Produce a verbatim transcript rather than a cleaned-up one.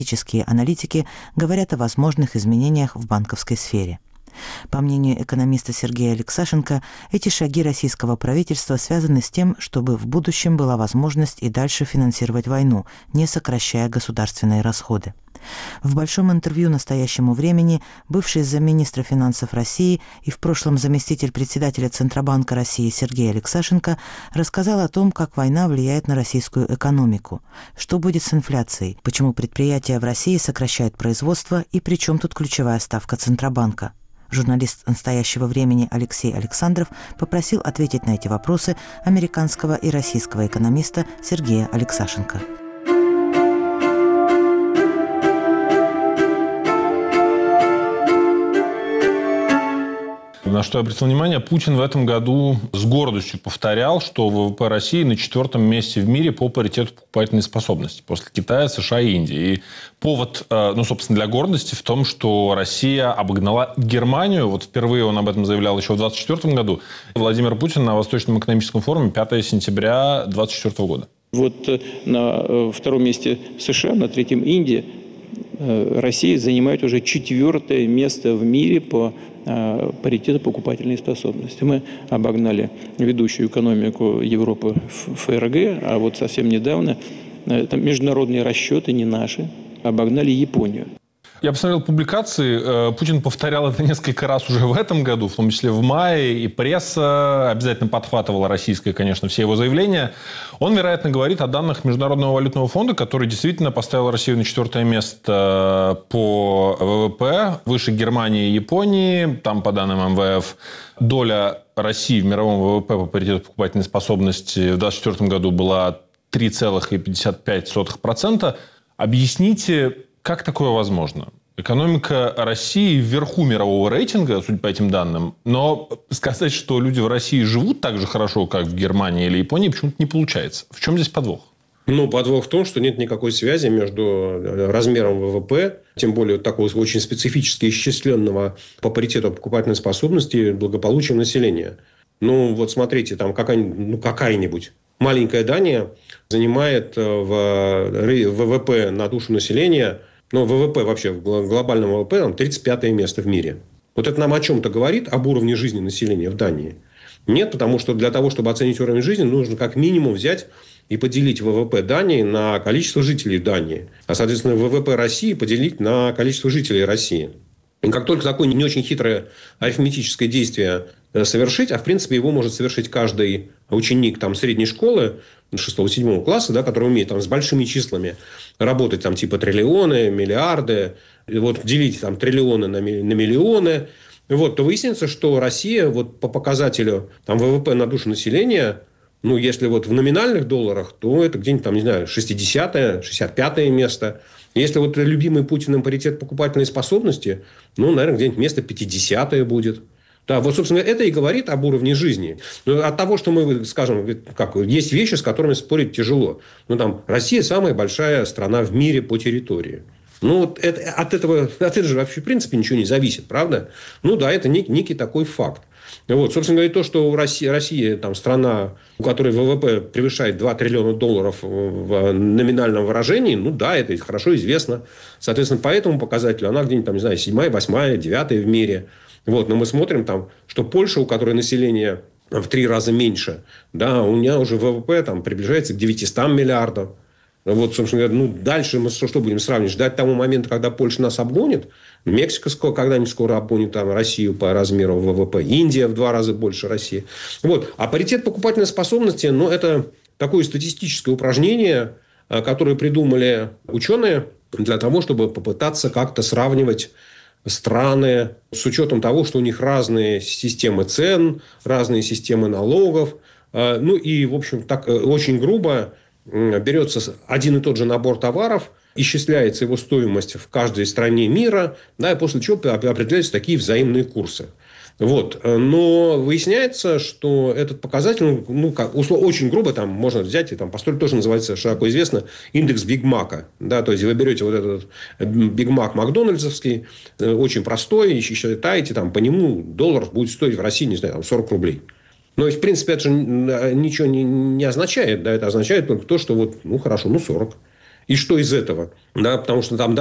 Экономические аналитики говорят о возможных изменениях в банковской сфере. По мнению экономиста Сергея Алексашенко, эти шаги российского правительства связаны с тем, чтобы в будущем была возможность и дальше финансировать войну, не сокращая государственные расходы. В большом интервью «Настоящему времени» бывший замминистра финансов России и в прошлом заместитель председателя Центробанка России Сергей Алексашенко рассказал о том, как война влияет на российскую экономику, что будет с инфляцией, почему предприятия в России сокращают производство и при чем тут ключевая ставка Центробанка. Журналист «Настоящего времени» Алексей Александров попросил ответить на эти вопросы американского и российского экономиста Сергея Алексашенко. На что я обратил внимание, Путин в этом году с гордостью повторял, что ВВП России на четвертом месте в мире по паритету покупательной способности после Китая, США и Индии. И повод, ну, собственно, для гордости в том, что Россия обогнала Германию. Вот впервые он об этом заявлял еще в двадцать четвёртом году. Владимир Путин на Восточном экономическом форуме пятого сентября двадцать четвёртого года. Вот на втором месте США, на третьем Индия. Россия занимает уже четвертое место в мире по паритету покупательной способности. Мы обогнали ведущую экономику Европы в ФРГ, а вот совсем недавно, это международные расчеты, не наши, обогнали Японию. Я посмотрел публикации. Путин повторял это несколько раз уже в этом году, в том числе в мае. И пресса обязательно подхватывала российское, конечно, все его заявления. Он, вероятно, говорит о данных Международного валютного фонда, который действительно поставил Россию на четвертое место по ВВП, выше Германии и Японии. Там, по данным эм вэ эф, доля России в мировом ВВП по паритету покупательной способности в две тысячи двадцать четвёртом году была три целых пятьдесят пять сотых процента. Объясните, как такое возможно? Экономика России вверху мирового рейтинга, судя по этим данным, но сказать, что люди в России живут так же хорошо, как в Германии или Японии, почему-то не получается. В чем здесь подвох? Ну, подвох в том, что нет никакой связи между размером ВВП, тем более такого очень специфически исчисленного по паритету покупательной способности и благополучием населения. Ну, вот смотрите, там какая-нибудь, ну, какая-нибудь маленькая Дания занимает в ВВП на душу населения, ну, ВВП вообще, в глобальном ВВП, там, тридцать пятое место в мире. Вот это нам о чем-то говорит, об уровне жизни населения в Дании? Нет, потому что для того, чтобы оценить уровень жизни, нужно как минимум взять и поделить ВВП Дании на количество жителей Дании. А, соответственно, ВВП России поделить на количество жителей России. И как только такое не очень хитрое арифметическое действие совершить, а в принципе его может совершить каждый ученик там, средней школы, шестого-седьмого класса, да, который умеет там, с большими числами работать, там, типа триллионы, миллиарды, и вот делить там, триллионы на, на миллионы, вот, то выяснится, что Россия вот, по показателю там, ВВП на душу населения, ну, если вот в номинальных долларах, то это где-нибудь там, не знаю, шестидесятое, шестьдесят пятое место. Если вот любимый Путиным паритет покупательной способности, ну, наверное, где-нибудь место пятидесятое будет. Да, вот, собственно, это и говорит об уровне жизни. Но от того, что мы, скажем, как, есть вещи, с которыми спорить тяжело. Ну, там, Россия самая большая страна в мире по территории. Ну, вот это, от, этого, от этого же вообще, в принципе, ничего не зависит, правда? Ну, да, это некий, некий такой факт. Вот, собственно говоря, то, что Россия, Россия там, страна, у которой ВВП превышает два триллиона долларов в номинальном выражении, ну, да, это хорошо известно. Соответственно, по этому показателю она где-нибудь, там, не знаю, седьмая, восьмая, девятая в мире. Вот, но мы смотрим, там, что Польша, у которой население в три раза меньше, да, у нее уже ВВП там, приближается к девятистам миллиардам. Вот, собственно говоря, ну, дальше мы что, что будем сравнивать? Ждать того момента, когда Польша нас обгонит? Мексика скоро, когда-нибудь скоро обгонит там, Россию по размеру ВВП. Индия в два раза больше России. Вот. А паритет покупательной способности, ну, это такое статистическое упражнение, которое придумали ученые для того, чтобы попытаться как-то сравнивать страны с учетом того, что у них разные системы цен, разные системы налогов. Ну, и, в общем, так очень грубо берется один и тот же набор товаров, исчисляется его стоимость в каждой стране мира, да, и после чего определяются такие взаимные курсы. Вот. Но выясняется, что этот показатель, ну, как, условно, очень грубо там можно взять и там построить, тоже называется широко известно, индекс Биг Мака. Да, то есть, вы берете вот этот Биг Мак макдональдсовский, очень простой, и считаете, там, по нему доллар будет стоить в России, не знаю, там, сорок рублей. Но, в принципе, это же ничего не, не означает. Да, это означает только то, что вот, ну, хорошо, ну, сорок. И что из этого? Да, потому что там